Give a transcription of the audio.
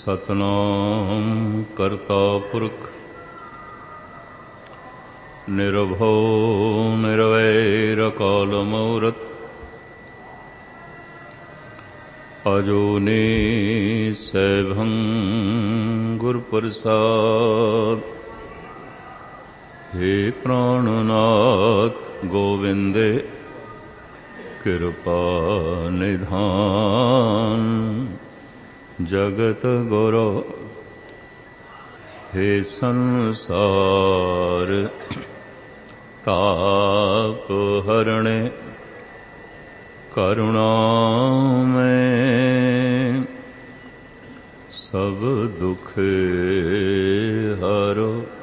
ਸਤਨਾਮ ਕਰਤਾ ਪੁਰਖ ਨਿਰਭਉ ਨਿਰਵੈਰ ਅਕਾਲ ਮੂਰਤ ਅਜੂਨੀ ਸੈਭੰ ਗੁਰ ਪ੍ਰਸਾਦ। ਹੇ ਪ੍ਰਾਣਨਾਥ ਗੋਵਿੰਦੇ ਕਿਰਪਾ ਨਿਧਾਨ। ਜਗਤ ਗੁਰੂ ਹੇ ਸੰਸਾਰ ਤਾਪ ਹਰਣੇ ਕਰੁਣਾਮੈ। ਸਭ ਦੁਖ ਹਰੋ